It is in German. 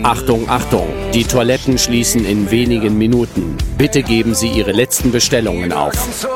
Achtung, Achtung! Die Toiletten schließen in wenigen Minuten. Bitte geben Sie Ihre letzten Bestellungen auf.